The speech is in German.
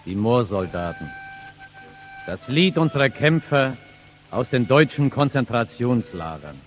Die Moorsoldaten. Das Lied unserer Kämpfer aus den deutschen Konzentrationslagern.